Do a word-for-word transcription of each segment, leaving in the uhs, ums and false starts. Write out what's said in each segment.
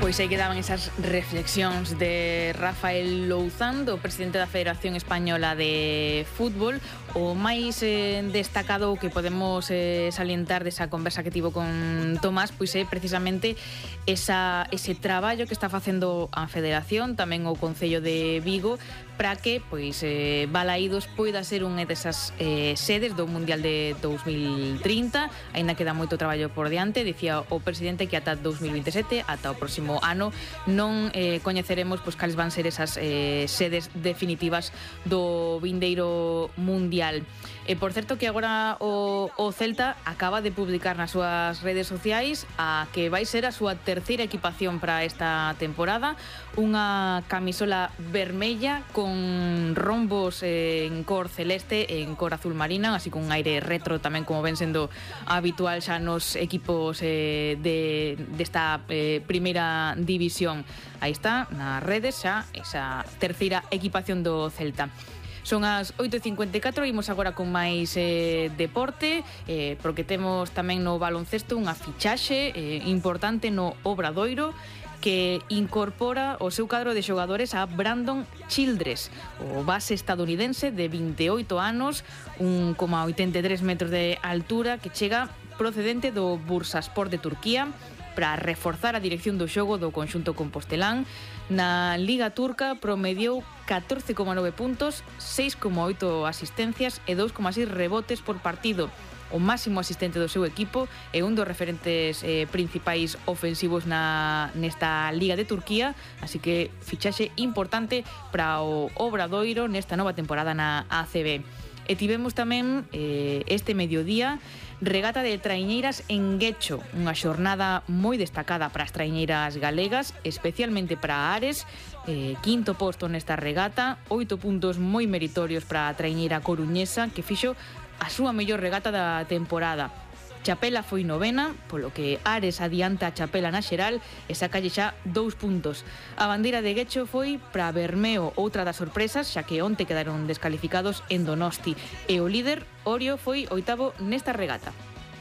Pois aí quedaban esas reflexións de Rafael Louzán, do presidente da Federación Española de Fútbol. O máis eh, destacado que podemos eh, salientar desa conversa que tivo con Tomás, pois é precisamente esa, ese traballo que está facendo a Federación, tamén o Concello de Vigo, para que pois eh, Balaídos poida ser unha desas eh, sedes do Mundial de dous mil trinta. Aínda queda moito traballo por diante, dicía o presidente que ata dous mil veintesete, ata o próximo ano, non eh, coñeceremos pois cales van ser esas eh, sedes definitivas do vindeiro Mundial. E por certo que agora o, o Celta acaba de publicar nas súas redes sociais a que vai ser a súa terceira equipación para esta temporada, unha camisola vermella con rombos eh, en cor celeste e en cor azul marina, así con un aire retro tamén, como ven sendo habitual xa nos equipos eh, de desta eh, primeira división. Aí está, nas redes xa esa terceira equipación do Celta. Son as oito e cincuenta e catro, imos agora con máis eh, deporte, eh, porque temos tamén no baloncesto unha fichaxe eh, importante no Obradoiro, que incorpora o seu cadro de xogadores a Brandon Childress, o base estadounidense de vinte e oito anos, un coma oitenta e tres metros de altura, que chega procedente do Bursaspor de Turquía para reforzar a dirección do xogo do conxunto compostelán. Na Liga Turca promediou catorce coma nove puntos, seis coma oito asistencias e dous coma seis rebotes por partido. O máximo asistente do seu equipo e un dos referentes eh, principais ofensivos na, nesta Liga de Turquía, así que fichaxe importante para o Obradoiro nesta nova temporada na A C B. E tivemos tamén eh, este mediodía regata de traiñeiras en Guecho, unha xornada moi destacada para as traiñeiras galegas, especialmente para Ares, eh, quinto posto nesta regata, oito puntos moi meritorios para a traiñeira coruñesa, que fixo a súa mellor regata da temporada. Chapela foi novena, polo que Ares adianta a Chapela na xeral e sacalle xa dous puntos. A bandeira de Guecho foi para Bermeo, outra das sorpresas, xa que onte quedaron descalificados en Donosti, e o líder, Orio, foi oitavo nesta regata.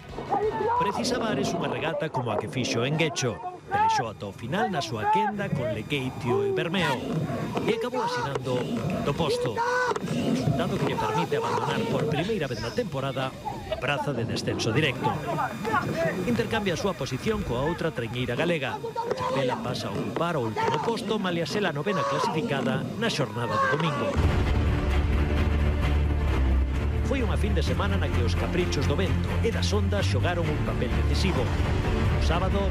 Precisaba Ares unha regata como a que fixo en Guecho. Pelexou ata o final na súa quenda con Lequeitio e Bermeo e acabou asinando o quinto posto, resultado que lle permite abandonar por primeira vez na temporada a praza de descenso directo. Intercambia a súa posición coa outra traiñeira galega. Chapela pasa a ocupar o último posto, malia ser a novena clasificada na xornada do domingo. Foi unha fin de semana na que os caprichos do vento e das ondas xogaron un papel decisivo. O sábado